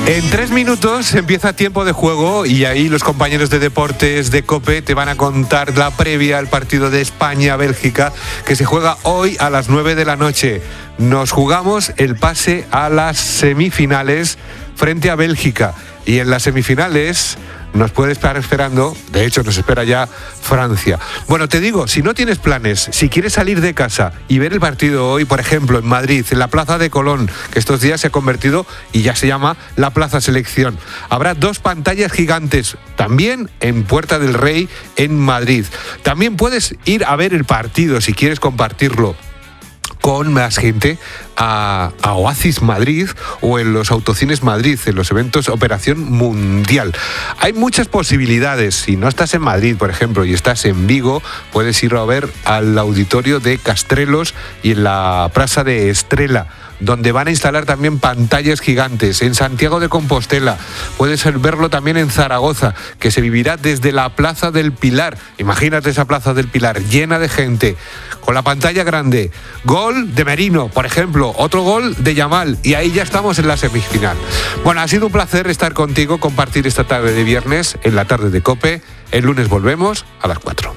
En 3 minutos empieza tiempo de juego y ahí los compañeros de deportes de COPE te van a contar la previa al partido de España-Bélgica que se juega hoy a las 9 de la noche. Nos jugamos el pase a las semifinales frente a Bélgica y en las semifinales nos puede estar esperando, de hecho nos espera ya Francia. Bueno, te digo, si no tienes planes, si quieres salir de casa y ver el partido hoy, por ejemplo, en Madrid, en la Plaza de Colón, que estos días se ha convertido y ya se llama la Plaza Selección. Habrá 2 pantallas gigantes, también en Puerta del Rey, en Madrid. También puedes ir a ver el partido, si quieres compartirlo con más gente, a Oasis Madrid o en los Autocines Madrid, en los eventos Operación Mundial. Hay muchas posibilidades. Si no estás en Madrid, por ejemplo, y estás en Vigo, puedes ir a ver al auditorio de Castrelos y en la Plaza de Estrela, donde van a instalar también pantallas gigantes. En Santiago de Compostela puedes verlo también en Zaragoza, que se vivirá desde la Plaza del Pilar. Imagínate esa Plaza del Pilar llena de gente, con la pantalla grande. Gol de Merino, por ejemplo, otro gol de Yamal, y ahí ya estamos en la semifinal. Bueno, ha sido un placer estar contigo, compartir esta tarde de viernes en la tarde de COPE. El lunes volvemos a las 4.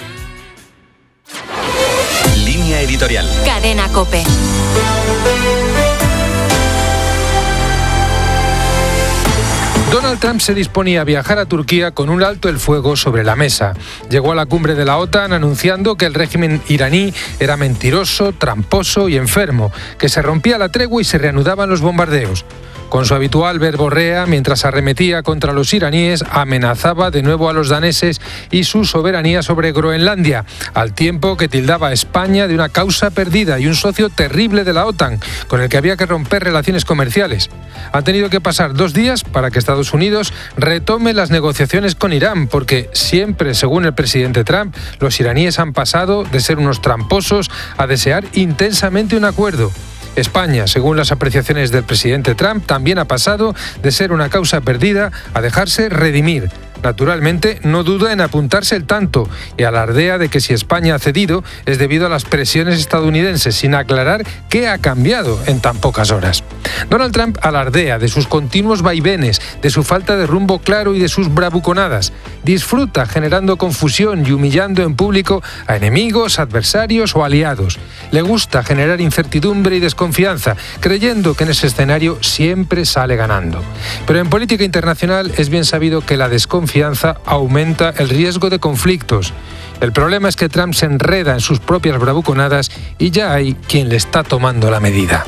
Línea editorial. Cadena COPE. Donald Trump se disponía a viajar a Turquía con un alto el fuego sobre la mesa. Llegó a la cumbre de la OTAN anunciando que el régimen iraní era mentiroso, tramposo y enfermo, que se rompía la tregua y se reanudaban los bombardeos. Con su habitual verborrea, mientras arremetía contra los iraníes, amenazaba de nuevo a los daneses y su soberanía sobre Groenlandia, al tiempo que tildaba a España de una causa perdida y un socio terrible de la OTAN, con el que había que romper relaciones comerciales. Han tenido que pasar 2 días para que Estados Unidos retome las negociaciones con Irán, porque siempre, según el presidente Trump, los iraníes han pasado de ser unos tramposos a desear intensamente un acuerdo. España, según las apreciaciones del presidente Trump, también ha pasado de ser una causa perdida a dejarse redimir. Naturalmente, no duda en apuntarse el tanto y alardea de que si España ha cedido es debido a las presiones estadounidenses, sin aclarar qué ha cambiado en tan pocas horas. Donald Trump alardea de sus continuos vaivenes, de su falta de rumbo claro y de sus bravuconadas. Disfruta generando confusión y humillando en público a enemigos, adversarios o aliados. Le gusta generar incertidumbre y desconfianza, creyendo que en ese escenario siempre sale ganando. Pero en política internacional es bien sabido que la desconfianza aumenta el riesgo de conflictos. El problema es que Trump se enreda en sus propias bravuconadas y ya hay quien le está tomando la medida.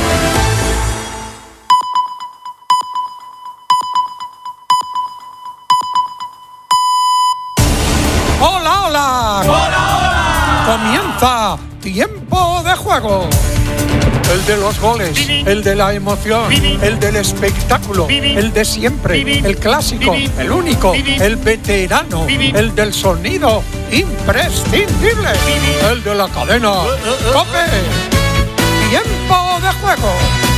¡Hola, hola! ¡Hola, hola! Comienza Tiempo de Juego. El de los goles, el de la emoción, el del espectáculo, el de siempre, el clásico, el único, el veterano, el del sonido imprescindible, el de la cadena COPE. Tiempo de Juego.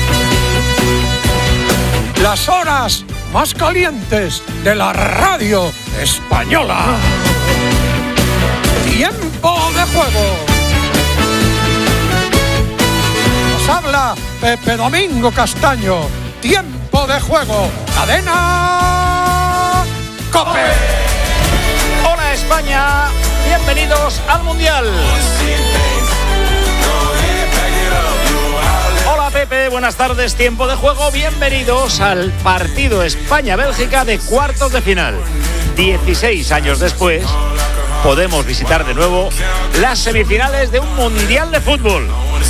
Las horas más calientes de la radio española. Tiempo de Juego. Habla Pepe Domingo Castaño. Tiempo de Juego. Cadena COPE. Hola España, bienvenidos al Mundial. Hola Pepe, buenas tardes. Tiempo de Juego, bienvenidos al partido España-Bélgica de cuartos de final. 16 años después, podemos visitar de nuevo las semifinales de un Mundial de fútbol.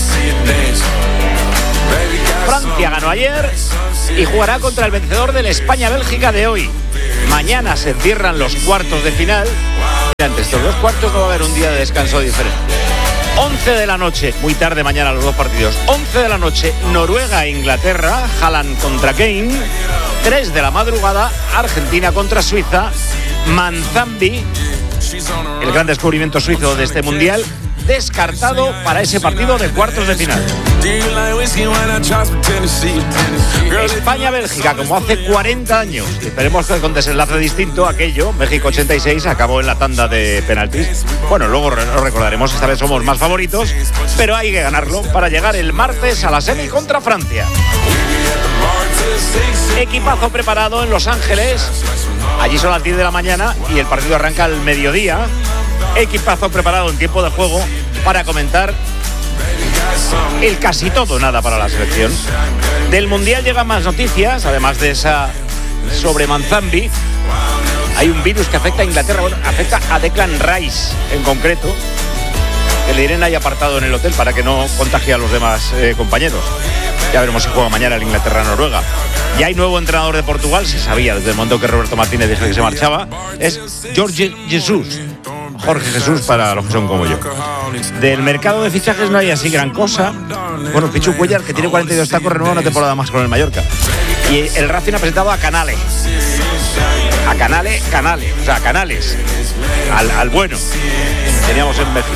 Francia ganó ayer y jugará contra el vencedor del España-Bélgica de hoy. Mañana se cierran los cuartos de final. Ante estos 2 cuartos no va a haber un día de descanso diferente. 11 de la noche, muy tarde mañana los 2 partidos. 11 de la noche, Noruega e Inglaterra, Haaland contra Kane. 3 de la madrugada, Argentina contra Suiza. Manzambi, el gran descubrimiento suizo de este Mundial, descartado para ese partido de cuartos de final. España-Bélgica, como hace 40 años. Esperemos que con desenlace distinto aquello. México 86 acabó en la tanda de penaltis. Bueno, luego lo recordaremos, esta vez somos más favoritos, pero hay que ganarlo para llegar el martes a la semi contra Francia. Equipazo preparado en Los Ángeles. Allí son las 10 de la mañana y el partido arranca al mediodía. Equipazo preparado en tiempo de juego para comentar el casi todo nada para la selección. Del Mundial llegan más noticias, además de esa sobre Manzambi. Hay un virus que afecta a Inglaterra, bueno, afecta a Declan Rice en concreto, que le tienen ahí apartado en el hotel para que no contagie a los demás compañeros. Ya veremos si juega mañana el Inglaterra-Noruega. Y hay nuevo entrenador de Portugal, se sabía desde el momento que Roberto Martínez dijo que se marchaba, es Jorge Jesus. Jorge Jesús para los que son como yo. Del mercado de fichajes no hay así gran cosa. Bueno, Pichu Cuellar, que tiene 42 tacos, renueva una temporada más con el Mallorca. Y el Racing ha presentado a Canales. A Canales. O sea, a Canales. Al bueno. Teníamos en México.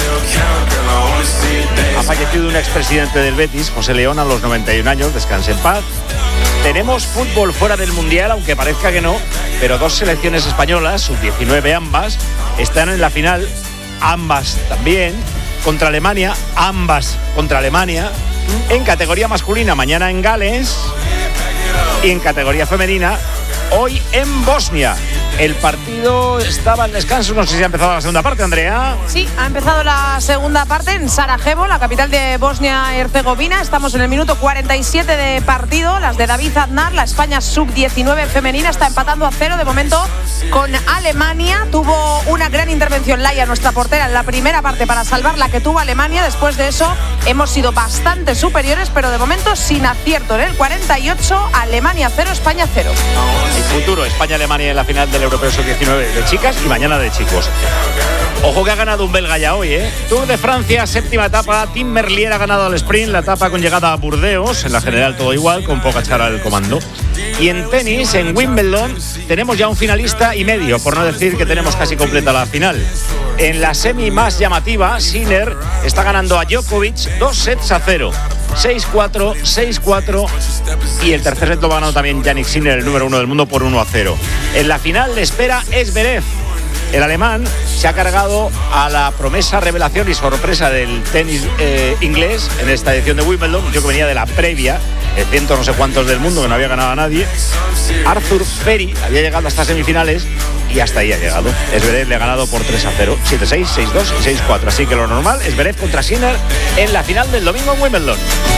Ha fallecido un expresidente del Betis, José León, a los 91 años. Descanse en paz. Tenemos fútbol fuera del Mundial, aunque parezca que no, pero dos selecciones españolas, sub-19 ambas, están en la final, ambas también, contra Alemania, ambas contra Alemania, en categoría masculina mañana en Gales y en categoría femenina hoy en Bosnia. El partido estaba en descanso, no sé si ha empezado la segunda parte, Andrea. Sí, ha empezado la segunda parte en Sarajevo, la capital de Bosnia-Herzegovina. Estamos en el minuto 47 de partido. Las de David Aznar, la España sub-19 femenina, está empatando a 0 de momento con Alemania. Tuvo una gran intervención Laia, nuestra portera, en la primera parte para salvar la que tuvo Alemania. Después de eso hemos sido bastante superiores, pero de momento sin acierto. En el 48, Alemania 0, España 0. El futuro, España-Alemania en la final del Europeo Sub-19 de chicas y mañana de chicos. Ojo que ha ganado un belga ya hoy, ¿eh? Tour de Francia, séptima etapa. Tim Merlier ha ganado al sprint, la etapa con llegada a Burdeos. En la general todo igual, con Pogačar al comando. Y en tenis, en Wimbledon, tenemos ya un finalista y medio, por no decir que tenemos casi completa la final. En la semi más llamativa, Sinner está ganando a Djokovic 2-0. 6-4, 6-4 y el tercer set lo va ganando también Yannick Sinner, el número 1 del mundo, por 1-0. En la final le espera Zverev. El alemán se ha cargado a la promesa, revelación y sorpresa del tenis inglés en esta edición de Wimbledon. Yo que venía de la previa, el ciento no sé cuántos del mundo, que no había ganado a nadie. Arthur Ferry había llegado hasta semifinales y hasta ahí ha llegado. Zverev le ha ganado por 3-0, 7-6, 6-2 y 6-4. Así que lo normal es Zverev contra Sinner en la final del domingo en Wimbledon.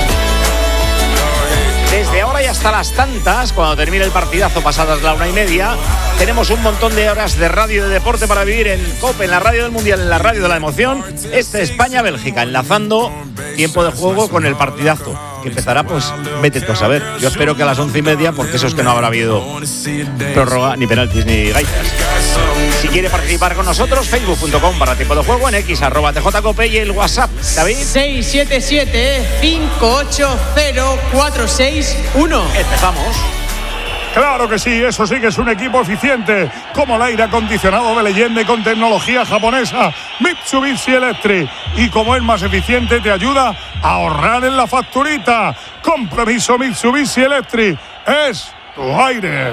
Desde ahora y hasta las tantas, cuando termine el partidazo pasadas la 1:30, tenemos un montón de horas de radio y de deporte para vivir en COPE, en la radio del Mundial, en la radio de la emoción. España-Bélgica, enlazando tiempo de juego con el partidazo, que empezará, pues, vete tú a saber. Yo espero que a las 11:30, porque eso es que no habrá habido prórroga, ni penaltis, ni gaitas. Si quiere participar con nosotros, facebook.com/tiempo de juego, en X, @TJCope y el WhatsApp, David. 677-580-461. Empezamos. Claro que sí, eso sí que es un equipo eficiente, como el aire acondicionado de leyenda y con tecnología japonesa Mitsubishi Electric. Y como es más eficiente, te ayuda a ahorrar en la facturita. Compromiso Mitsubishi Electric, es tu aire.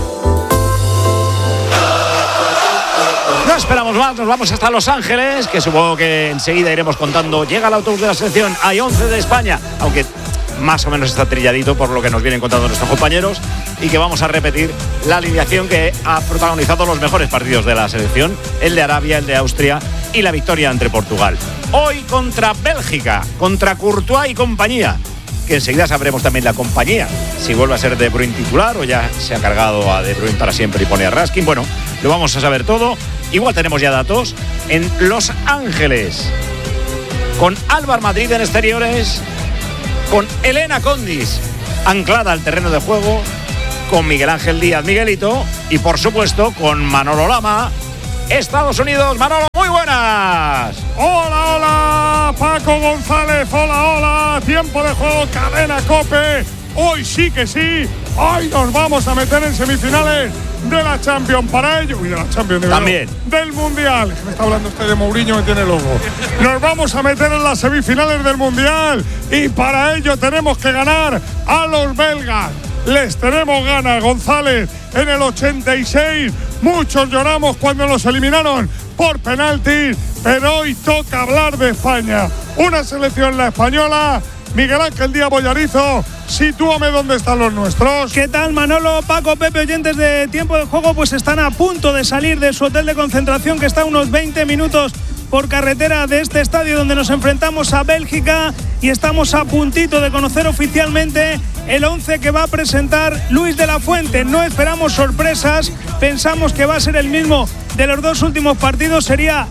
No esperamos más, nos vamos hasta Los Ángeles, que supongo que enseguida iremos contando. Llega el autobús de la selección, hay 11 de España, aunque más o menos está trilladito por lo que nos vienen contando nuestros compañeros, y que vamos a repetir la alineación que ha protagonizado los mejores partidos de la selección, el de Arabia, el de Austria y la victoria ante Portugal. Hoy contra Bélgica, contra Courtois y compañía, que enseguida sabremos también la compañía, si vuelve a ser De Bruyne titular o ya se ha cargado a De Bruyne para siempre y pone a Raskin. Bueno, lo vamos a saber todo. Igual tenemos ya datos en Los Ángeles, con Álvaro Madrid en exteriores, con Elena Condis anclada al terreno de juego, con Miguel Ángel Díaz Miguelito y por supuesto con Manolo Lama, Estados Unidos. Manolo, muy buenas. Hola, hola, Paco González, hola, tiempo de juego, cadena COPE. Hoy sí que sí, hoy nos vamos a meter en semifinales de la Champions para ello, y de la Champions también del Mundial. Me está hablando usted de Mourinho, me tiene loco. Nos vamos a meter en las semifinales del Mundial y para ello tenemos que ganar a los belgas. Les tenemos ganas, González, en el 86. Muchos lloramos cuando nos eliminaron por penaltis, pero hoy toca hablar de España. Una selección, la española, Miguel Ángel Díaz Bollarizo, sitúame dónde están los nuestros. ¿Qué tal, Manolo, Paco, Pepe, oyentes de Tiempo de Juego? Pues están a punto de salir de su hotel de concentración, que está a unos 20 minutos por carretera de este estadio donde nos enfrentamos a Bélgica, y estamos a puntito de conocer oficialmente el 11 que va a presentar Luis de la Fuente. No esperamos sorpresas, pensamos que va a ser el mismo de los dos últimos partidos, sería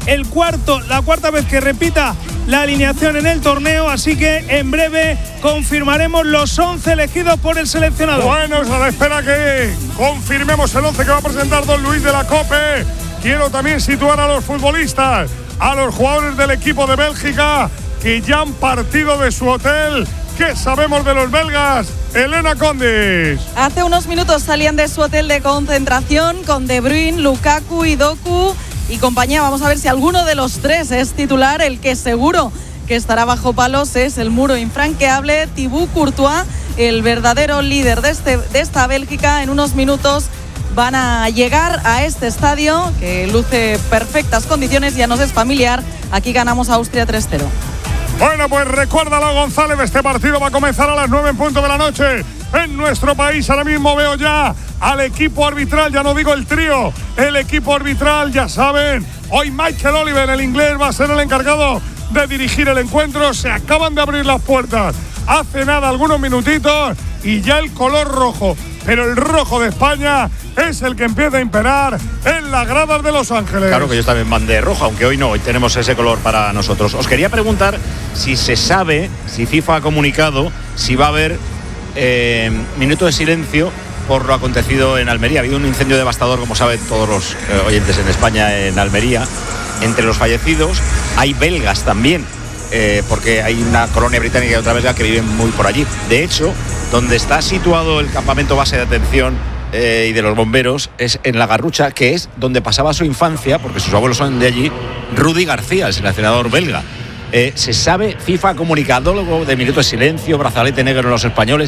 la cuarta vez que repita la alineación en el torneo, así que en breve confirmaremos los 11 elegidos por el seleccionador. Bueno, es a la espera que confirmemos el 11 que va a presentar don Luis de la Cope. Quiero también situar a los futbolistas, a los jugadores del equipo de Bélgica que ya han partido de su hotel. ¿Qué sabemos de los belgas? Elena Condis. Hace unos minutos salían de su hotel de concentración con De Bruyne, Lukaku y Doku y compañía. Vamos a ver si alguno de los tres es titular. El que seguro que estará bajo palos es el muro infranqueable Thibaut Courtois, el verdadero líder de esta Bélgica. En unos minutos van a llegar a este estadio que luce perfectas condiciones, ya nos es familiar. Aquí ganamos a Austria 3-0. Bueno, pues recuérdalo, González, este partido va a comenzar a las 9 en punto de la noche en nuestro país. Ahora mismo veo ya al equipo arbitral, ya no digo el trío, el equipo arbitral, ya saben, hoy Michael Oliver, el inglés, va a ser el encargado de dirigir el encuentro. Se acaban de abrir las puertas hace nada, algunos minutitos, y ya el color rojo, pero el rojo de España es el que empieza a imperar en las gradas de Los Ángeles. Claro que yo también mandé rojo, aunque hoy no, hoy tenemos ese color para nosotros. Os quería preguntar si se sabe, si FIFA ha comunicado, si va a haber minuto de silencio por lo acontecido en Almería. Ha habido un incendio devastador, como saben todos los oyentes en España, en Almería. Entre los fallecidos hay belgas también, porque hay una colonia británica y otra belga que viven muy por allí. De hecho, donde está situado el campamento base de atención y de los bomberos es en La Garrucha, que es donde pasaba su infancia, porque sus abuelos son de allí, Rudi García, el seleccionador belga. ¿Se sabe, FIFA ha comunicado algo de minuto de silencio, brazalete negro en los españoles,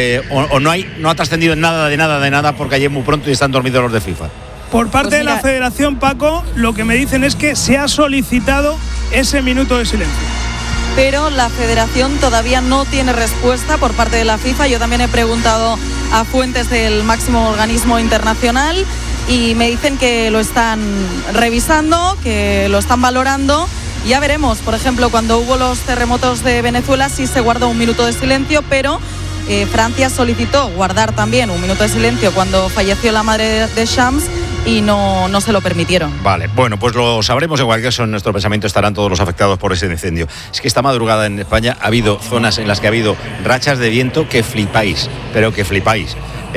o no ha trascendido nada de nada, porque ayer muy pronto y están dormidos los de FIFA? Por parte de la Federación, Paco, lo que me dicen es que se ha solicitado ese minuto de silencio. Pero la Federación todavía no tiene respuesta por parte de la FIFA. Yo también he preguntado a fuentes del máximo organismo internacional y me dicen que lo están revisando, que lo están valorando. Ya veremos, por ejemplo, cuando hubo los terremotos de Venezuela sí se guardó un minuto de silencio, pero Francia solicitó guardar también un minuto de silencio cuando falleció la madre de Shams y no se lo permitieron. Vale, bueno, pues lo sabremos. En cualquier caso, en nuestro pensamiento estarán todos los afectados por ese incendio. Es que esta madrugada en España ha habido zonas en las que ha habido rachas de viento que flipáis, pero que flipáis,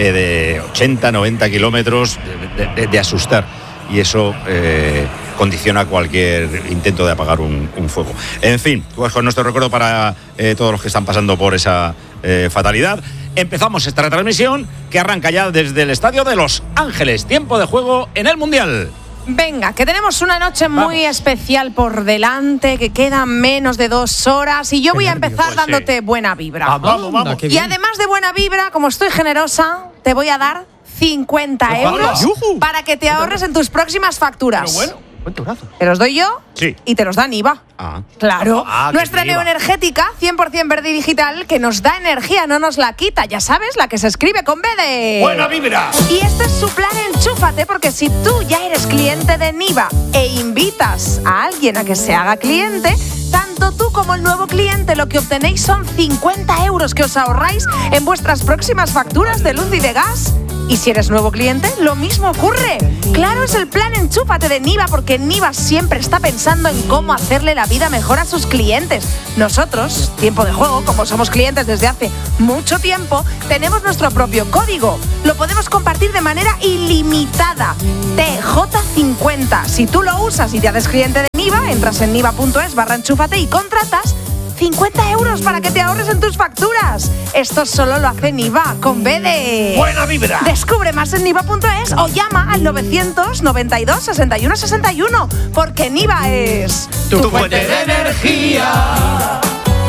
de 80, 90 kilómetros de asustar. Y eso condiciona cualquier intento de apagar un fuego. En fin, pues con nuestro recuerdo para todos los que están pasando por esa fatalidad. Empezamos esta retransmisión que arranca ya desde el estadio de Los Ángeles. Tiempo de juego en el Mundial. Venga, que tenemos una noche muy especial por delante, que quedan menos de 2 horas y yo voy a empezar dándote buena vibra. Vamos. Y además de buena vibra, como estoy generosa, te voy a dar 50 euros para que te ahorres en tus próximas facturas. Pero bueno, ¿cuánto brazo? Te los doy yo y te los dan IVA. Claro. Nuestra neoenergética 100% verde y digital que nos da energía, no nos la quita. Ya sabes, la que se escribe con B de... ¡Buena vibra! Y este es su plan Enchúfate, porque si tú ya eres cliente de Niva e invitas a alguien a que se haga cliente, tanto tú como el nuevo cliente lo que obtenéis son 50 euros que os ahorráis en vuestras próximas facturas de luz y de gas. Y si eres nuevo cliente, lo mismo ocurre. Claro, es el plan Enchúfate de Niva, porque Niva siempre está pensando en cómo hacerle la vida mejor a sus clientes. Nosotros, Tiempo de Juego, como somos clientes desde hace mucho tiempo, tenemos nuestro propio código. Lo podemos compartir de manera ilimitada. TJ50. Si tú lo usas y te haces cliente de Niva, entras en niva.es/enchúfate y contratas 50 euros para que te ahorres en tus facturas. Esto solo lo hace Niva, con B de... ¡Buena vibra! Descubre más en niva.es o llama al 992 61 61, porque Niva es... ¡Tu fuente de energía!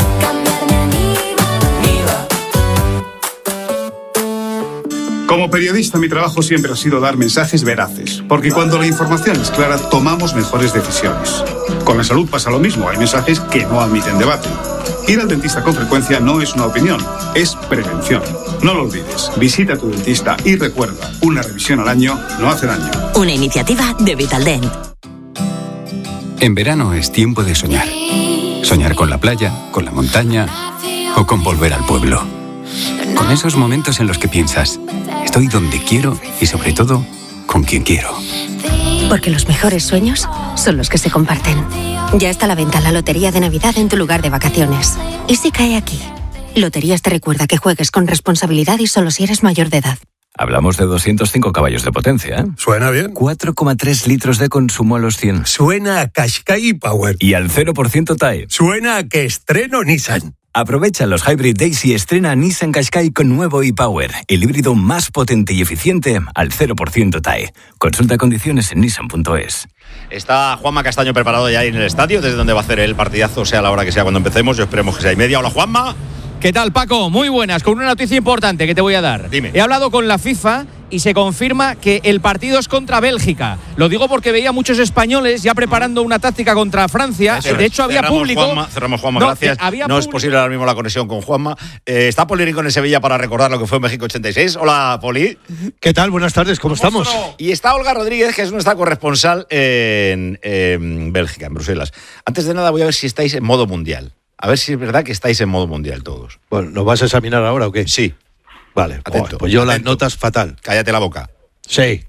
Como periodista, mi trabajo siempre ha sido dar mensajes veraces, porque cuando la información es clara, tomamos mejores decisiones. Con la salud pasa lo mismo, hay mensajes que no admiten debate. Ir al dentista con frecuencia no es una opinión, es prevención. No lo olvides, visita a tu dentista y recuerda, una revisión al año no hace daño. Una iniciativa de Vitaldent. En verano es tiempo de soñar. Soñar con la playa, con la montaña o con volver al pueblo. Con esos momentos en los que piensas, estoy donde quiero y sobre todo, con quien quiero. Porque los mejores sueños son los que se comparten. Ya está a la venta la Lotería de Navidad en tu lugar de vacaciones. ¿Y si cae aquí? Loterías te recuerda que juegues con responsabilidad y solo si eres mayor de edad. Hablamos de 205 caballos de potencia, ¿eh? Suena bien. 4,3 litros de consumo a los 100. Suena a Qashqai Power. Y al 0% TAE. Suena a que estreno Nissan. Aprovecha los Hybrid Days y estrena Nissan Qashqai con nuevo e-Power, el híbrido más potente y eficiente al 0% TAE. Consulta condiciones en nissan.es. Está Juanma Castaño preparado ya en el estadio, desde donde va a hacer el partidazo, sea la hora que sea cuando empecemos. Yo esperemos que sea y media. Hola, Juanma. ¿Qué tal, Paco? Muy buenas, con una noticia importante que te voy a dar. Dime. He hablado con la FIFA y se confirma que el partido es contra Bélgica. Lo digo porque veía muchos españoles ya preparando una táctica contra Francia. De hecho, había público. Cerramos, Juanma, gracias. No es posible ahora mismo la conexión con Juanma. Está Poli Rincón en Sevilla para recordar lo que fue México 86. Hola, Poli. ¿Qué tal? Buenas tardes, ¿cómo estamos? Y está Olga Rodríguez, que es nuestra corresponsal en Bélgica, en Bruselas. Antes de nada, voy a ver si estáis en modo mundial. A ver si es verdad que estáis en modo mundial todos. Bueno, ¿nos vas a examinar ahora o qué? Sí. Vale, atento. Pues yo las notas fatal. Cállate la boca. Sí.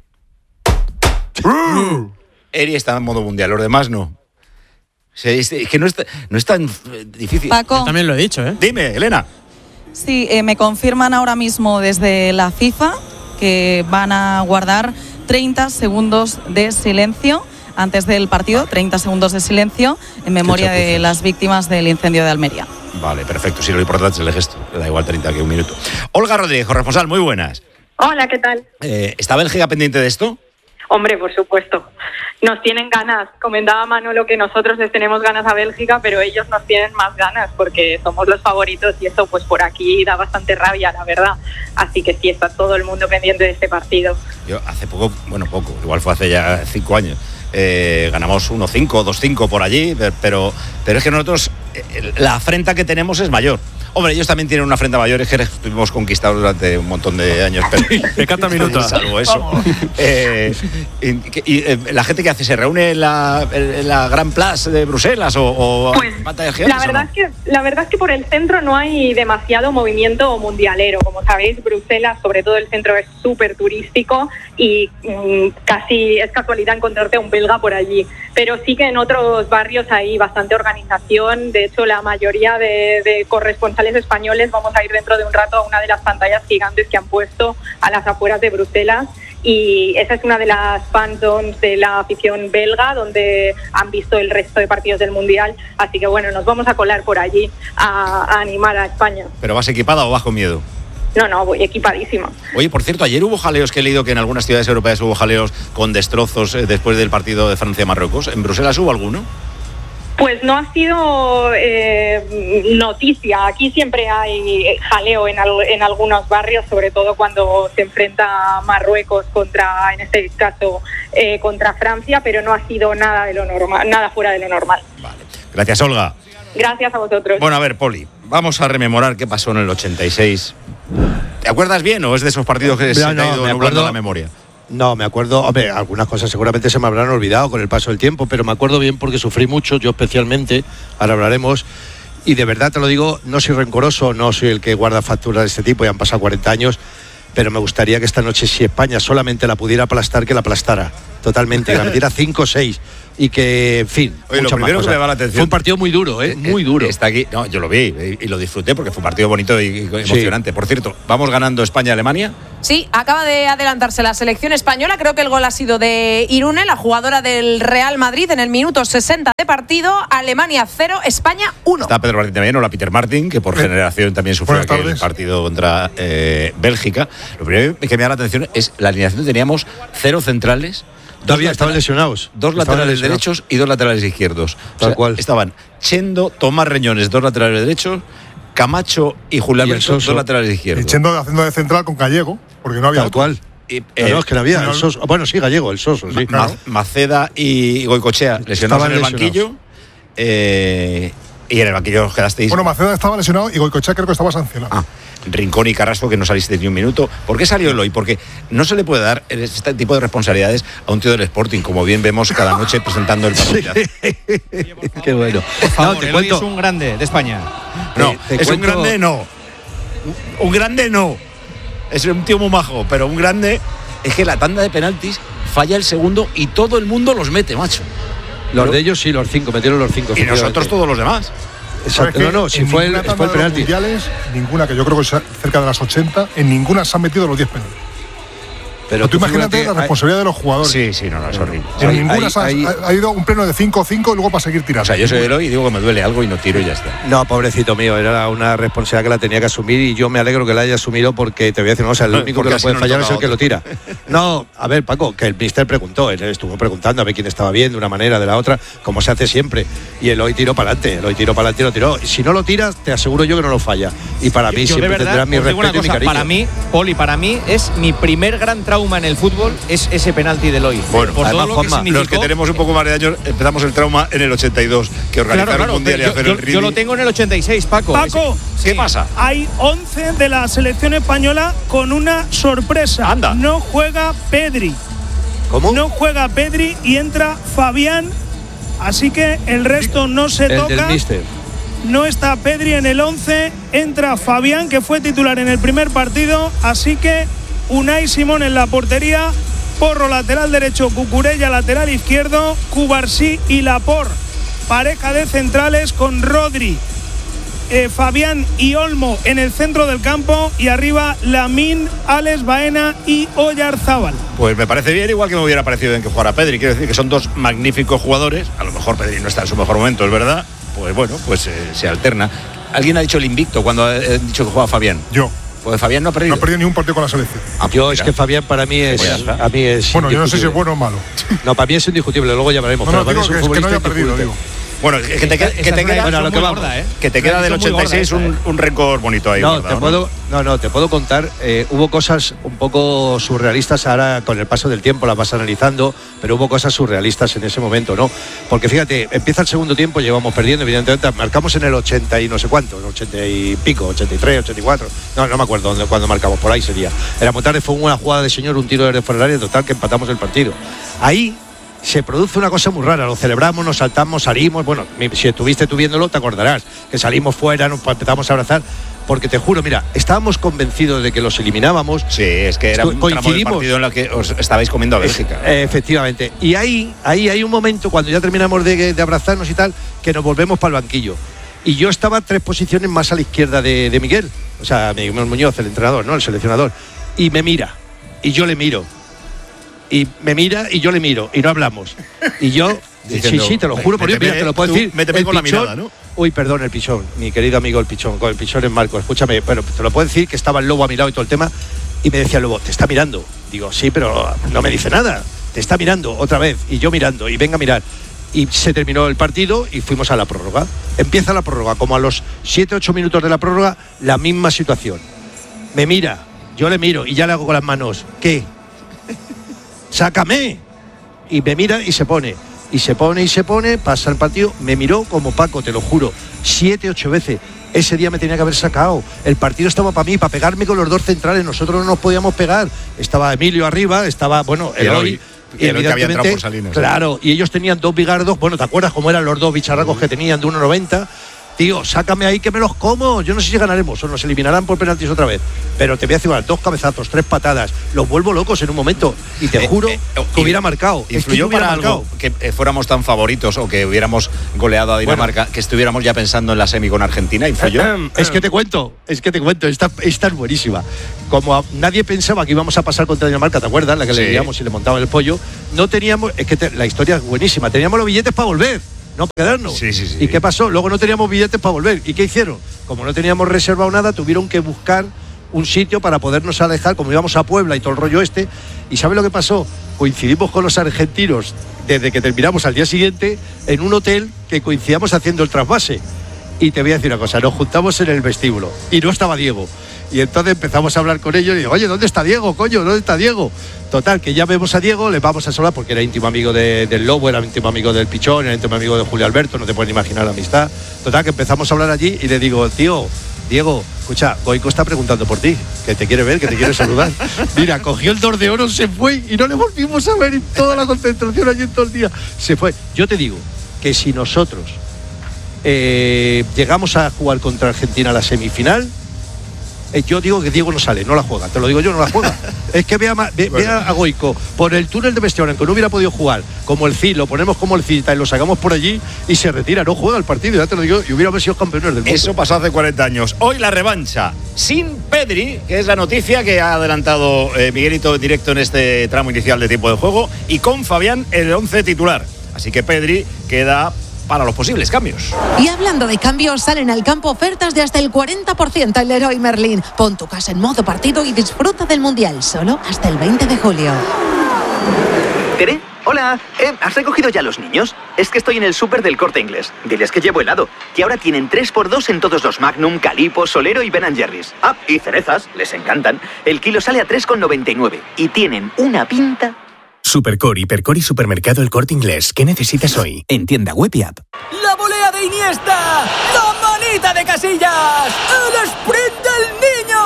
Eri está en modo mundial, los demás no. Es que no es tan difícil. Paco. Yo también lo he dicho, ¿eh? Dime, Elena. Sí, me confirman ahora mismo desde la FIFA que van a guardar 30 segundos de silencio antes del partido, 30 segundos de silencio en memoria de las víctimas del incendio de Almería. Vale, perfecto. Sí, lo importante es el gesto. Le da igual 30 que un minuto. Olga Rodríguez, corresponsal, muy buenas. Hola, ¿qué tal? ¿Está Bélgica pendiente de esto? Hombre, por supuesto. Nos tienen ganas. Comentaba Manolo que nosotros les tenemos ganas a Bélgica, pero ellos nos tienen más ganas porque somos los favoritos y eso pues por aquí da bastante rabia, la verdad. Así que sí, está todo el mundo pendiente de este partido. Yo hace poco, igual fue hace ya 5 años. Ganamos 1-5, 2-5 por allí, pero es que nosotros la afrenta que tenemos es mayor. Hombre, ellos también tienen una afrenta mayor, es que estuvimos conquistados durante un montón de años, pero de cada minuto. Salvo eso. La gente que hace, ¿se reúne en la Gran Place de Bruselas o pues, pantalla gigante? La verdad es que por el centro no hay demasiado movimiento mundialero. Como sabéis, Bruselas, sobre todo el centro, es súper turístico y casi es casualidad encontrarte a un belga por allí. Pero sí que en otros barrios hay bastante organización. De hecho, la mayoría de corresponsales españoles vamos a ir dentro de un rato a una de las pantallas gigantes que han puesto a las afueras de Bruselas. Y esa es una de las fan zones de la afición belga, donde han visto el resto de partidos del Mundial. Así que bueno, nos vamos a colar por allí a animar a España. ¿Pero vas equipada o vas con miedo? No, voy equipadísima. Oye, por cierto, ayer hubo jaleos, que he leído que en algunas ciudades europeas hubo jaleos con destrozos después del partido de Francia-Marruecos. ¿En Bruselas hubo alguno? Pues no ha sido noticia. Aquí siempre hay jaleo en algunos barrios, sobre todo cuando se enfrenta Marruecos contra, en este caso, contra Francia, pero no ha sido nada de lo normal, nada fuera de lo normal. Vale. Gracias, Olga. Gracias a vosotros. Bueno, a ver, Poli, vamos a rememorar qué pasó en el 86. ¿Te acuerdas bien o es de esos partidos que se te ha ido nublando la memoria? No, me acuerdo, hombre, algunas cosas seguramente se me habrán olvidado con el paso del tiempo, pero me acuerdo bien porque sufrí mucho, yo especialmente, ahora hablaremos, y de verdad te lo digo, no soy rencoroso, no soy el que guarda facturas de este tipo, ya han pasado 40 años, pero me gustaría que esta noche, si España solamente la pudiera aplastar, que la aplastara, totalmente, que la metiera 5 o 6. Y que, en fin, oye, lo primero que me llama la atención, fue un partido muy duro, muy duro. Está aquí, no, yo lo vi y lo disfruté porque fue un partido bonito y emocionante. Sí. Por cierto, ¿vamos ganando España-Alemania? Sí, acaba de adelantarse la selección española. Creo que el gol ha sido de Irune, la jugadora del Real Madrid, en el minuto 60 de partido. Alemania 0, España 1. Está Pedro Martín también, hola Peter Martín, que por generación también sufrió aquel partido contra Bélgica. Lo primero que me da la atención es la alineación. Teníamos 0 centrales. Todavía estaban lesionados. 2 laterales derechos y 2 laterales izquierdos. Tal cual. Estaban Chendo, Tomás Reñones, 2 laterales derechos, Camacho y Julián Alberto, 2 laterales izquierdos. Y Chendo haciendo de central con Gallego, porque no había otro. Tal cual. No, es que no había. El Soso. Bueno, sí, Gallego, el Soso, sí. Maceda y Goicoechea lesionados en el banquillo. Y en el banquillo os quedasteis. Bueno, Maceda estaba lesionado y Goicoechea creo que estaba sancionado. Rincón y Carrasco, que no saliste ni un minuto. ¿Por qué salió Eloy? Porque no se le puede dar este tipo de responsabilidades a un tío del Sporting, como bien vemos cada noche presentando el partido. Qué bueno. Por favor, Eloy es un grande de España. No, es un grande no. Un grande no. Es un tío muy majo, pero un grande es que la tanda de penaltis falla el segundo y todo el mundo los mete, macho. Los de ellos sí, los 5, metieron los 5. Y nosotros todos los demás. Exacto, no, si fue el penalti. Mundiales, ninguna, que yo creo que es cerca de las 80, en ninguna se han metido los 10 penaltis. Pero tú imagínate la responsabilidad de los jugadores. Sí, no, es horrible. En ninguna ha ido un pleno de 5-5 y luego para seguir tirando. O sea, yo soy Eloy y digo que me duele algo y no tiro y ya está. No, pobrecito mío, era una responsabilidad que la tenía que asumir y yo me alegro que la haya asumido porque te voy a decir una cosa, el único que lo puede fallar es el que lo tira. No, a ver, Paco, que el míster preguntó, él estuvo preguntando a ver quién estaba bien de una manera, de la otra, como se hace siempre. Y Eloy tiró para adelante, lo tiró. Si no lo tiras, te aseguro yo que no lo falla. Y para mí siempre tendrá mi respeto y mi cariño. Para mí, Poli, es mi primer gran trauma en el fútbol. Es ese penalti de Eloy. Bueno, por además, todo lo que significó. Los que tenemos un poco más de años empezamos el trauma en el 82, que organizaron el Mundial y hacer el ridículo. Yo lo tengo en el 86, Paco. ¿Qué pasa? Hay 11 de la selección española con una sorpresa. Anda. No juega Pedri. ¿Cómo? No juega Pedri y entra Fabián. Así que el resto no se toca. Del míster. No está Pedri en el 11. Entra Fabián, que fue titular en el primer partido. Así que Unai Simón en la portería, Porro lateral derecho, Cucurella lateral izquierdo, Cubarsí y Laporte pareja de centrales con Rodri, Fabián y Olmo en el centro del campo y arriba Lamine, Alex Baena y Oyarzábal. Pues me parece bien, igual que me hubiera parecido bien que jugara Pedri. Quiero decir que son dos magníficos jugadores. A lo mejor Pedri no está en su mejor momento, es verdad. Pues bueno, se alterna. ¿Alguien ha dicho el invicto cuando ha dicho que juega Fabián? Yo. Pues Fabián no ha perdido. No ha perdido ni un partido con la selección. Yo es que Fabián para mí es. Bueno, yo no sé si es bueno o malo. No, para mí es indiscutible, luego ya veremos. No, digo que es que no haya perdido, digo. Bueno, que te queda del 86 un récord bonito ahí. No, guardado, te puedo contar. Hubo cosas un poco surrealistas ahora con el paso del tiempo, las vas analizando, pero hubo cosas surrealistas en ese momento, ¿no? Porque fíjate, empieza el segundo tiempo, llevamos perdiendo, evidentemente, marcamos en el 80 y no sé cuánto, en 80 y pico, 83, 84. No me acuerdo cuándo marcamos, por ahí sería. Era muy tarde, fue una jugada de señor, un tiro desde fuera del área, total, que empatamos el partido. Ahí se produce una cosa muy rara, lo celebramos, nos saltamos, salimos, bueno, si estuviste tú viéndolo te acordarás, que salimos fuera, nos empezamos a abrazar, porque te juro, mira, estábamos convencidos de que los eliminábamos. Sí, es que era un tramo del partido en el que os estabais comiendo a Bélgica. Efectivamente, y ahí hay un momento, cuando ya terminamos de abrazarnos y tal, que nos volvemos para el banquillo. Y yo estaba 3 posiciones más a la izquierda de Miguel, o sea, Miguel Muñoz, el entrenador, ¿no? El seleccionador, y me mira, y yo le miro. Y me mira y yo le miro y no hablamos. Y yo, diciendo, sí, te lo juro por Dios, mira, te lo puedo decir. Méteme con la mirada, ¿no? Uy, perdón, el Pichón, mi querido amigo el Pichón, con el Pichón es Marco, escúchame, pero te lo puedo decir que estaba el Lobo a mi lado y todo el tema. Y me decía el Lobo, te está mirando. Digo, sí, pero no me dice nada. Te está mirando otra vez. Y yo mirando, y venga a mirar. Y se terminó el partido y fuimos a la prórroga. Empieza la prórroga, como a los 7-8 minutos de la prórroga, la misma situación. Me mira, yo le miro y ya le hago con las manos, ¿qué? ¡Sácame! Y me mira y se pone, pasa el partido, me miró como Paco, te lo juro, 7-8 veces. Ese día me tenía que haber sacado. El partido estaba para mí, para pegarme con los dos centrales. Nosotros no nos podíamos pegar. Estaba Emilio arriba, estaba, bueno, Eloy. Y el que había entrado por Salinas. Claro, y ellos tenían 2 bigardos. Bueno, ¿te acuerdas cómo eran los 2 bicharracos que tenían de 1,90? Tío, sácame ahí que me los como. Yo no sé si ganaremos o nos eliminarán por penaltis otra vez. Pero te voy a decir, 2 cabezazos, 3 patadas. Los vuelvo locos en un momento. Y te juro que hubiera marcado. ¿Influyó para algo que fuéramos tan favoritos o que hubiéramos goleado a Dinamarca, que estuviéramos ya pensando en la semi con Argentina? ¿Influyó? Es que te cuento. Esta es buenísima. Como nadie pensaba que íbamos a pasar contra Dinamarca, ¿te acuerdas? La que le liamos y le montaban el pollo. No teníamos, la historia es buenísima. Teníamos los billetes para volver. No para quedarnos. Sí. ¿Y qué pasó? Luego no teníamos billetes para volver. ¿Y qué hicieron? Como no teníamos reservado nada, tuvieron que buscar un sitio para podernos alejar, como íbamos a Puebla y todo el rollo este. ¿Y sabes lo que pasó? Coincidimos con los argentinos desde que terminamos al día siguiente en un hotel que coincidíamos haciendo el trasvase. Y te voy a decir una cosa, nos juntamos en el vestíbulo y no estaba Diego. Y entonces empezamos a hablar con ellos y digo, oye, ¿dónde está Diego, coño? ¿Dónde está Diego? Total, que ya vemos a Diego, le vamos a saludar porque era íntimo amigo del Lobo, era íntimo amigo del Pichón, era íntimo amigo de Julio Alberto, no te puedes imaginar la amistad. Total, que empezamos a hablar allí y le digo, tío, Diego, escucha, Goico está preguntando por ti, que te quiere ver, que te quiere saludar. Mira, cogió el 2 de oro, se fue y no le volvimos a ver en toda la concentración allí en todo el día. Se fue. Yo te digo que si nosotros llegamos a jugar contra Argentina a la semifinal, yo digo que Diego no sale, no la juega, te lo digo yo, no la juega. Es que vea a Goico por el túnel de vestidor, aunque no hubiera podido jugar, como el Cid, lo ponemos como el Cita y lo sacamos por allí y se retira, no juega el partido, ya te lo digo, y hubiéramos sido campeones del mundo. Eso pasó hace 40 años. Hoy la revancha, sin Pedri, que es la noticia que ha adelantado Miguelito en directo en este tramo inicial de tiempo de juego, y con Fabián el 11 titular. Así que Pedri queda para los posibles cambios. Y hablando de cambios, salen al campo ofertas de hasta el 40% en Leroy Merlin. Pon tu casa en modo partido y disfruta del Mundial, solo hasta el 20 de julio. ¿Tere? Hola, ¿has recogido ya los niños? Es que estoy en el súper del Corte Inglés. Diles que llevo helado, que ahora tienen 3x2 en todos los Magnum, Calippo, Solero y Ben & Jerry's. Ah, y cerezas, les encantan. El kilo sale a 3,99 y tienen una pinta... Supercore, Hipercore y Supermercado El Corte Inglés. ¿Qué necesitas hoy? En tienda web y app. ¡La volea de Iniesta! ¡La manita de Casillas! ¡El sprint del niño!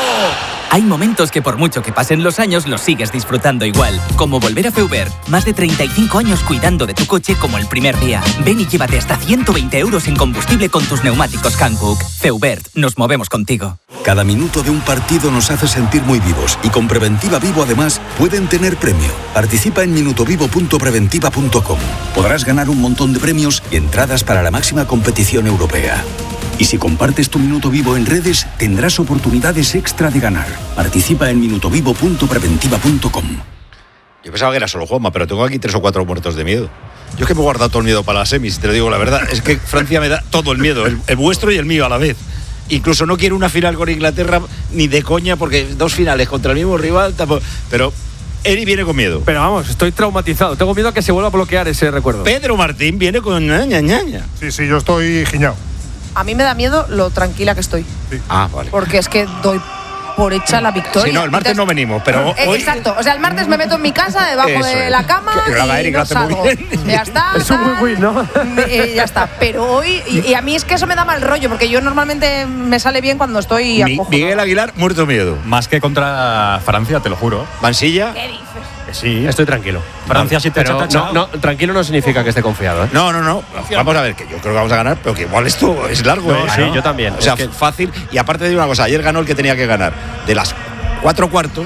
Hay momentos que por mucho que pasen los años los sigues disfrutando igual. Como volver a Feubert. Más de 35 años cuidando de tu coche como el primer día. Ven y llévate hasta 120 euros en combustible con tus neumáticos Hankook. Feubert, nos movemos contigo. Cada minuto de un partido nos hace sentir muy vivos y con Preventiva Vivo además pueden tener premio. Participa en minutovivo.preventiva.com. Podrás ganar un montón de premios y entradas para la máxima competición europea. Y si compartes tu Minuto Vivo en redes, tendrás oportunidades extra de ganar. Participa en minutovivo.preventiva.com. Yo pensaba que era solo Juanma, pero tengo aquí 3 o 4 muertos de miedo. Yo es que me he guardado todo el miedo para las semis, te lo digo la verdad. Es que Francia me da todo el miedo, el vuestro y el mío a la vez. Incluso no quiero una final con Inglaterra ni de coña, porque 2 finales contra el mismo rival, tampoco, pero Eri viene con miedo. Pero vamos, estoy traumatizado. Tengo miedo a que se vuelva a bloquear ese recuerdo. Pedro Martín viene con ñaña. Sí, yo estoy giñado. A mí me da miedo lo tranquila que estoy. Sí. Ah, vale. Porque es que doy por hecha la victoria. Sí, no, el martes no venimos, pero hoy... Exacto, o sea, el martes me meto en mi casa, debajo de la cama y no salgo. Ya está. Es un win-win, ¿no? Ya está, pero hoy... Y a mí es que eso me da mal rollo, porque yo normalmente me sale bien cuando estoy acojonada. Miguel Aguilar, muerto miedo. Más que contra Francia, te lo juro. ¿Mansilla? ¿Qué dices? Sí. Estoy tranquilo. Francia sí te echa tachado. No, tranquilo no significa que esté confiado, ¿eh? No. Vamos a ver, que yo creo que vamos a ganar, pero que igual esto es largo, ¿eh? Sí, yo también. O sea, fácil. Y aparte de una cosa, ayer ganó el que tenía que ganar. De los 4 cuartos,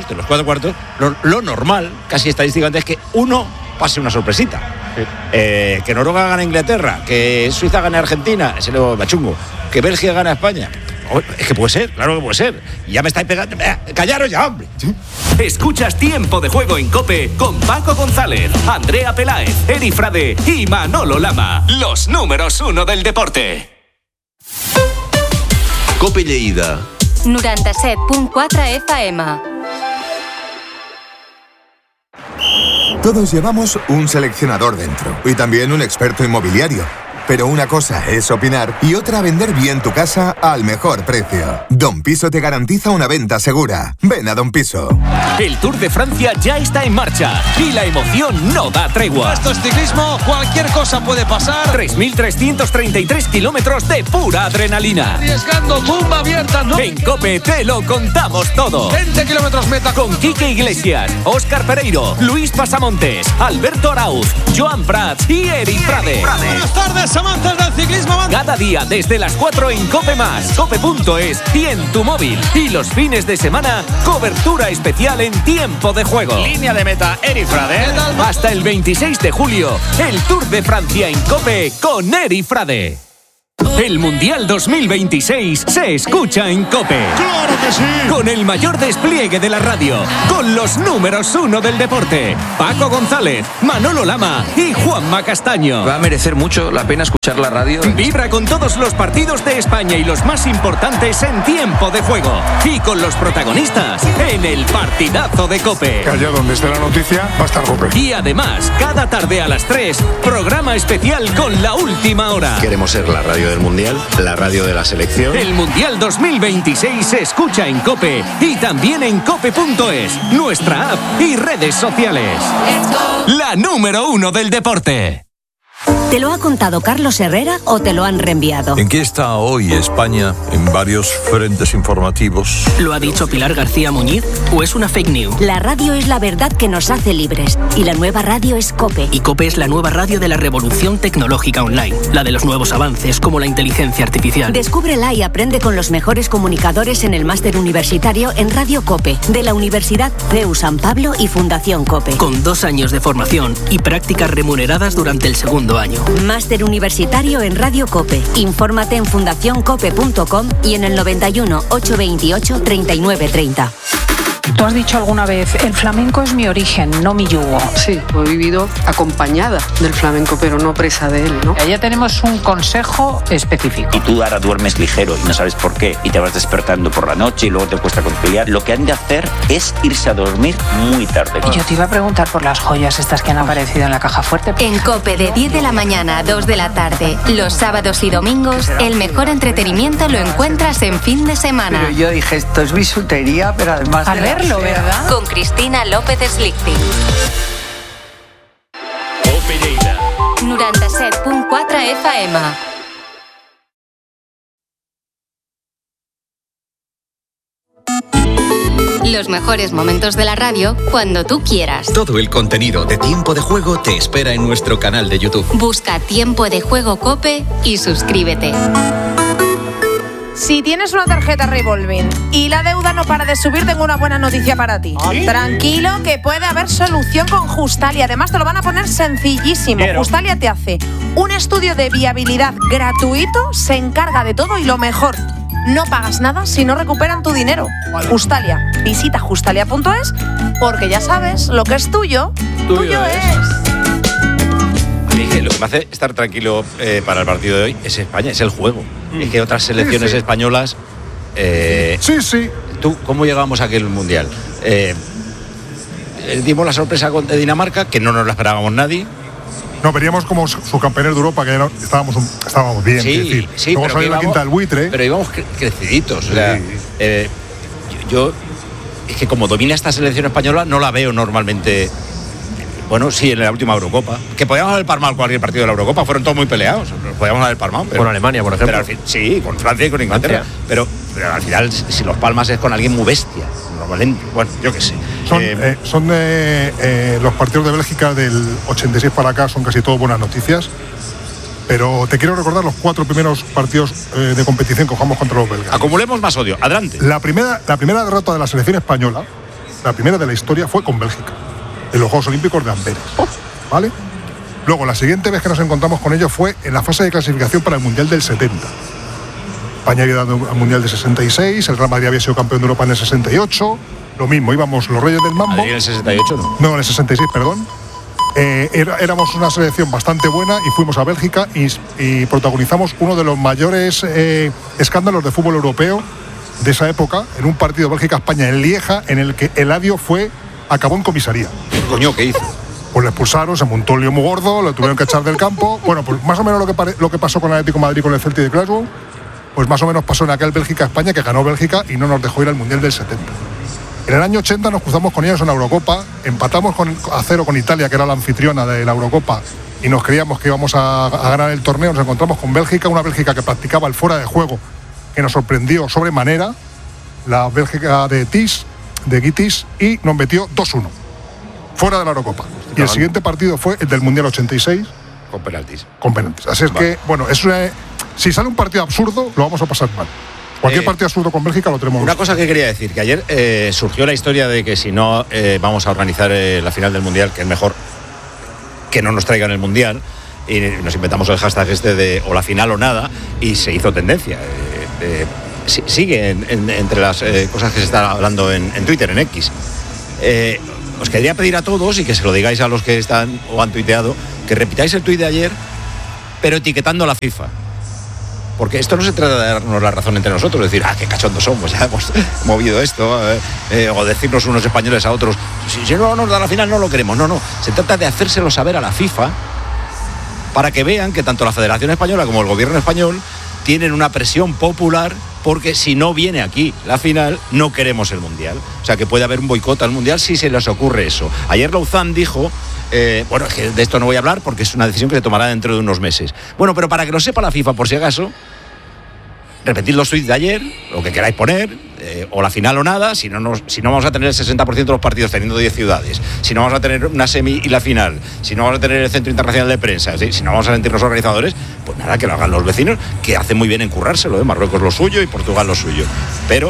lo normal, casi estadísticamente, es que uno pase una sorpresita. Sí. Que Noruega gane a Inglaterra, que Suiza gane a Argentina, ese lo machungo. Que Bélgica gane a España. Es que puede ser, claro que puede ser. Y ya me estáis pegando. ¡Callaros ya, hombre! Escuchas Tiempo de Juego en COPE con Paco González, Andrea Peláez, Eri Frade y Manolo Lama. Los números 1 del deporte. COPE Lleida 97.4 FM. Todos llevamos un seleccionador dentro y también un experto inmobiliario. Pero una cosa es opinar y otra vender bien tu casa al mejor precio. Don Piso te garantiza una venta segura. Ven a Don Piso. El Tour de Francia ya está en marcha y la emoción no da tregua. Esto es ciclismo, cualquier cosa puede pasar. 3.333 kilómetros de pura adrenalina. Arriesgando, tumba abierta, ¿no? En COPE te lo contamos todo. 20 kilómetros meta. Con Quique Iglesias, Óscar Pereiro, Luis Pasamontes, Alberto Arauz, Joan Prats y Eri Frade. Buenas tardes, amantes del ciclismo. Cada día desde las 4 en COPE+, cope.es y en tu móvil. Y los fines de semana, cobertura especial en Tiempo de Juego. Línea de meta, Eri Frade. Hasta el 26 de julio, el Tour de Francia en COPE con Eri Frade. El Mundial 2026 se escucha en COPE. ¡Claro que sí! Con el mayor despliegue de la radio, con los números 1 del deporte, Paco González, Manolo Lama y Juanma Castaño. Va a merecer mucho la pena escuchar la radio. Vibra con todos los partidos de España y los más importantes en Tiempo de Juego. Y con los protagonistas en el partidazo de COPE. Que allá donde esté la noticia va a estar COPE. Y además, cada tarde a las 3, programa especial con La Última Hora. Queremos ser la radio del Mundial, la radio de la selección. El Mundial 2026 se escucha en COPE y también en cope.es, nuestra app y redes sociales. La número 1 del deporte. ¿Te lo ha contado Carlos Herrera o te lo han reenviado? ¿En qué está hoy España en varios frentes informativos? ¿Lo ha dicho Pilar García Muñiz o es una fake news? La radio es la verdad que nos hace libres y la nueva radio es COPE. Y COPE es la nueva radio de la revolución tecnológica online, la de los nuevos avances como la inteligencia artificial. Descúbrela y aprende con los mejores comunicadores en el máster universitario en Radio COPE de la Universidad CEU San Pablo y Fundación COPE. Con 2 años de formación y prácticas remuneradas durante el segundo año. Máster universitario en Radio COPE. Infórmate en fundacioncope.com y en el 91 828 3930. Tú has dicho alguna vez, el flamenco es mi origen, no mi yugo. Sí, he vivido acompañada del flamenco, pero no presa de él, ¿no? Ya tenemos un consejo específico. Y tú ahora duermes ligero y no sabes por qué, y te vas despertando por la noche y luego te cuesta conciliar. Lo que han de hacer es irse a dormir muy tarde. Y yo te iba a preguntar por las joyas estas que han aparecido en la caja fuerte. En COPE de 10 de la mañana a 2 de la tarde, los sábados y domingos, el mejor entretenimiento lo encuentras en fin de semana. Pero yo dije, esto es bisutería, pero además de verlo, ¿verdad? Con Cristina López Slichting. 97.4 FM. Los mejores momentos de la radio cuando tú quieras. Todo el contenido de Tiempo de Juego te espera en nuestro canal de YouTube. Busca Tiempo de Juego COPE y suscríbete. Si tienes una tarjeta revolving y la deuda no para de subir, tengo una buena noticia para ti. ¿Sí? Tranquilo, que puede haber solución con Justalia. Además, te lo van a poner sencillísimo. Justalia te hace un estudio de viabilidad gratuito, se encarga de todo y lo mejor, no pagas nada si no recuperan tu dinero. Vale. Justalia. Visita justalia.es porque ya sabes, lo que es tuyo, tuyo es. A mí lo que me hace estar tranquilo para el partido de hoy es España, es el juego. Es que otras selecciones españolas... sí. ¿Tú cómo llegamos a aquel Mundial? Dimos la sorpresa de Dinamarca, que no nos la esperábamos nadie. No, veníamos como subcampeones de Europa, que estábamos bien. Sí, luego salió la quinta del buitre. Pero íbamos creciditos. O sea, yo es que como domina esta selección española, no la veo normalmente... Bueno, sí, en la última Eurocopa. Que podíamos haber palmado cualquier partido de la Eurocopa, fueron todos muy peleados. Podíamos haber palmado. Con Alemania, por ejemplo. Pero sí, con Francia y con Inglaterra. Pero al final, si los palmas es con alguien muy bestia. Normalmente, bueno, yo qué sé. Son los partidos de Bélgica del 86 para acá, son casi todos buenas noticias. Pero te quiero recordar los 4 primeros partidos de competición que jugamos contra los belgas. Acumulemos más odio. Adelante. La primera derrota de la selección española, la primera de la historia, fue con Bélgica, en los Juegos Olímpicos de Amberes, ¿vale? Luego, la siguiente vez que nos encontramos con ellos fue en la fase de clasificación para el Mundial del 70. España había dado al Mundial del 66, el Real Madrid había sido campeón de Europa en el 68, lo mismo, íbamos los Reyes del Mambo. ¿En el 68 no? No, en el 66, perdón. Éramos una selección bastante buena y fuimos a Bélgica y protagonizamos uno de los mayores escándalos de fútbol europeo de esa época, en un partido Bélgica-España en Lieja, en el que Eladio acabó en comisaría. Coño, ¿qué hizo? Pues le expulsaron, se montó un lío muy gordo, lo tuvieron que echar del campo. Bueno, pues más o menos lo que pasó con el Atlético de Madrid con el Celtic de Glasgow, pues más o menos pasó en aquel Bélgica-España, que ganó Bélgica y no nos dejó ir al Mundial del 70. En el año 80 nos cruzamos con ellos en la Eurocopa, empatamos a 0 con Italia, que era la anfitriona de la Eurocopa, y nos creíamos que íbamos a ganar el torneo. Nos encontramos con Bélgica, una Bélgica que practicaba el fuera de juego, que nos sorprendió sobremanera, la Bélgica de Guitis, y nos metió 2-1 fuera de la Eurocopa. Y el siguiente partido fue el del Mundial 86 con penaltis. Así es que, bueno, si sale un partido absurdo, lo vamos a pasar mal. Cualquier partido absurdo con Bélgica lo tenemos. Una cosa que quería decir, que ayer surgió la historia de que si no vamos a organizar la final del Mundial, que es mejor que no nos traigan el Mundial, y nos inventamos el hashtag de o la final o nada, y se hizo tendencia. Sigue entre las cosas que se están hablando en Twitter, en X. Os quería pedir a todos, y que se lo digáis a los que están o han tuiteado, que repitáis el tuit de ayer, pero etiquetando a la FIFA. Porque esto no se trata de darnos la razón entre nosotros, decir, qué cachondos somos, ya hemos movido esto, o decirnos unos españoles a otros, si no nos da la final no lo queremos. No, se trata de hacérselo saber a la FIFA, para que vean que tanto la Federación Española como el Gobierno español tienen una presión popular porque si no viene aquí la final, no queremos el Mundial. O sea, que puede haber un boicot al Mundial si se les ocurre eso. Ayer Louzán dijo... bueno, que de esto no voy a hablar porque es una decisión que se tomará dentro de unos meses. Bueno, pero para que lo sepa la FIFA, por si acaso, repetid los tweets de ayer, lo que queráis poner, o la final o nada, si no vamos a tener el 60% de los partidos teniendo 10 ciudades, si no vamos a tener una semi y la final, si no vamos a tener el Centro Internacional de Prensa, si no vamos a sentir los organizadores, pues nada, que lo hagan los vecinos, que hacen muy bien en currárselo, Marruecos lo suyo y Portugal lo suyo. Pero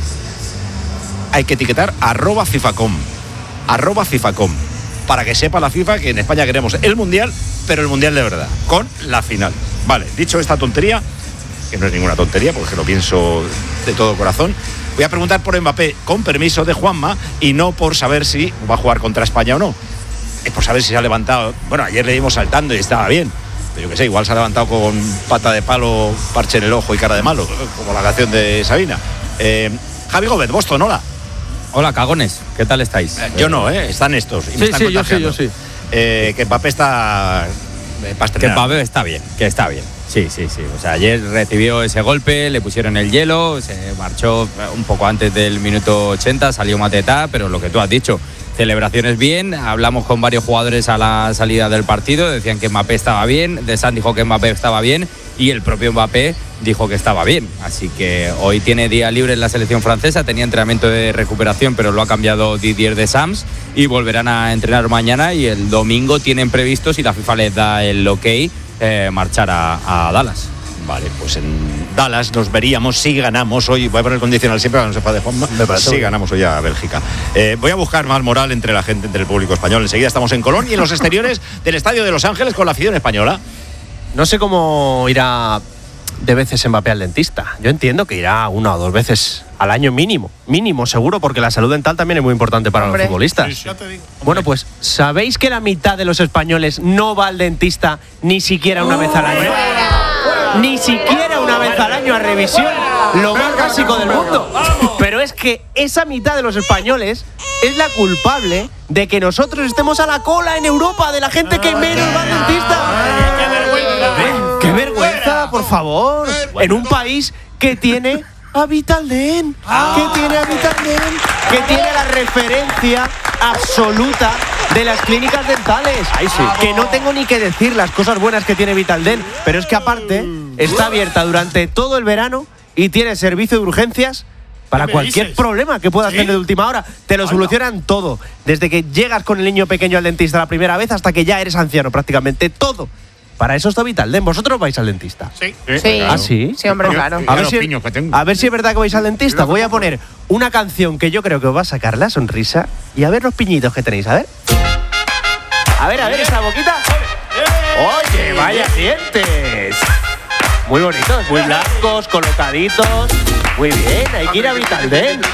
hay que etiquetar @FIFA.com, @FIFA.com, para que sepa la FIFA que en España queremos el Mundial, pero el Mundial de verdad, con la final. Vale, dicho esta tontería, que no es ninguna tontería, porque lo pienso de todo corazón, voy a preguntar por Mbappé, con permiso de Juanma, y no por saber si va a jugar contra España o no. Es por saber si se ha levantado. Bueno, ayer le dimos saltando y estaba bien. Pero yo qué sé, igual se ha levantado con pata de palo, parche en el ojo y cara de malo, como la canción de Sabina. Javi Gómez, Boston, hola. Hola, cagones, ¿qué tal estáis? Yo no, están estos. Y me están yo sí. Que Mbappé está para estrenar. Que Mbappé está bien, Sí. O sea, ayer recibió ese golpe, le pusieron el hielo, se marchó un poco antes del minuto 80, salió Mateta, pero lo que tú has dicho, celebraciones bien. Hablamos con varios jugadores a la salida del partido, decían que Mbappé estaba bien, Deschamps dijo que Mbappé estaba bien y el propio Mbappé dijo que estaba bien. Así que hoy tiene día libre en la selección francesa, tenía entrenamiento de recuperación, pero lo ha cambiado Didier Deschamps y volverán a entrenar mañana, y el domingo tienen previsto, si la FIFA les da el ok, marchar a Dallas. Vale, pues en Dallas nos veríamos si ganamos hoy. Voy a poner el condicional siempre para que no sepa de Juanma. Si ganamos hoy a Bélgica. Voy a buscar más moral entre la gente, entre el público español. Enseguida estamos en Colón y en los exteriores del Estadio de Los Ángeles con la afición española. No sé cómo irá de veces Mbappé al dentista. Yo entiendo que irá 1 o 2 veces al año mínimo, seguro, porque la salud dental también es muy importante para los futbolistas. Sí. Bueno, pues ¿sabéis que la mitad de los españoles no va al dentista ni siquiera una vez al año? Ni siquiera una vez al año a revisión, lo más básico del mundo. Pero es que esa mitad de los españoles es la culpable de que nosotros estemos a la cola en Europa de la gente que menos va al dentista. ¡Qué vergüenza, por favor! En un país que tiene a Vitaldent, que tiene la referencia absoluta de las clínicas dentales. Que no tengo ni que decir las cosas buenas que tiene Vitaldent, pero es que aparte está abierta durante todo el verano y tiene servicio de urgencias para cualquier problema que puedas tener de última hora. Te lo solucionan todo, desde que llegas con el niño pequeño al dentista la primera vez hasta que ya eres anciano, prácticamente todo. Para eso está Vitaldent. ¿Vosotros vais al dentista? Sí. ¿Ah, sí? Sí, hombre, claro. A ver si es verdad que vais al dentista. Voy a poner una canción que yo creo que os va a sacar la sonrisa y a ver los piñitos que tenéis. A ver esa boquita. Oye, vaya dientes. Muy bonitos, muy blancos, colocaditos. Muy bien, hay que ir a Vitaldent.